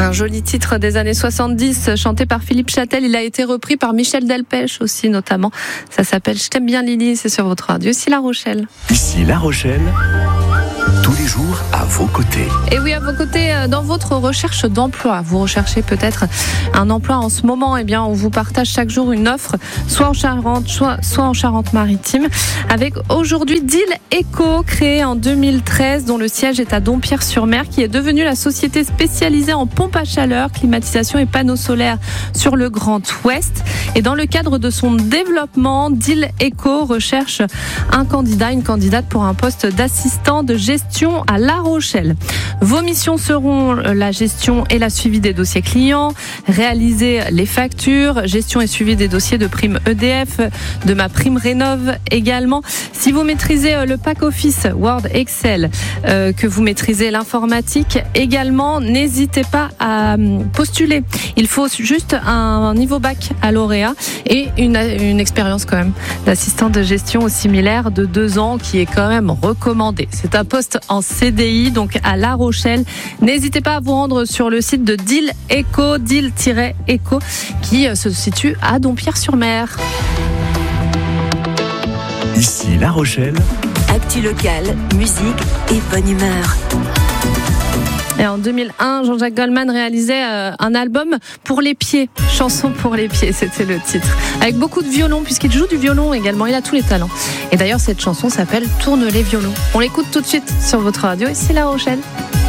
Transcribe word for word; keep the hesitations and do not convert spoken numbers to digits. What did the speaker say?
Un joli titre des années soixante-dix, chanté par Philippe Châtel. Il a été repris par Michel Delpech aussi, notamment. Ça s'appelle « Je t'aime bien Lily », c'est sur votre radio. Ici La Rochelle. Ici La Rochelle, tous les jours à vos côtés. Et oui, à vos côtés, dans votre recherche d'emploi. Vous recherchez peut-être un emploi en ce moment. Eh bien, on vous partage chaque jour une offre, soit en Charente, soit, soit en Charente-Maritime. Avec aujourd'hui Deal Eco, créé en deux mille treize, dont le siège est à Dompierre-sur-Mer, qui est devenue la société spécialisée en pompe à chaleur, climatisation et panneaux solaires sur le Grand Ouest. Et dans le cadre de son développement, Deal Eco recherche un candidat, une candidate pour un poste d'assistant de gestion à La Rochelle. Vos missions seront la gestion et la suivi des dossiers clients, réaliser les factures, gestion et suivi des dossiers de prime E D F, de ma prime Rénov également. Si vous maîtrisez le pack Office, Word, Excel, euh, que vous maîtrisez l'informatique également, n'hésitez pas à postuler. Il faut juste un niveau bac à lauréat et une, une expérience quand même d'assistant de gestion similaire de deux ans qui est quand même recommandé. C'est un poste en C D I, donc à La Rochelle. N'hésitez pas à vous rendre sur le site de Deal Eco, Deal-Eco, qui se situe à Dompierre-sur-Mer. Ici La Rochelle. Actu locale, musique et bonne humeur. Et en deux mille un, Jean-Jacques Goldman réalisait euh, un album pour les pieds. Chanson pour les pieds, c'était le titre. Avec beaucoup de violon, puisqu'il joue du violon également. Il a tous les talents. Et d'ailleurs, cette chanson s'appelle Tourne les violons. On l'écoute tout de suite sur votre radio. Ici La Rochelle.